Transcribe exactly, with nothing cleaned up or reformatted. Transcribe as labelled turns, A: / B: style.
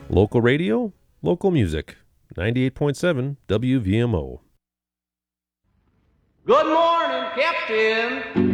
A: Local radio, local music. ninety-eight point seven W V M O.
B: Good morning, Captain.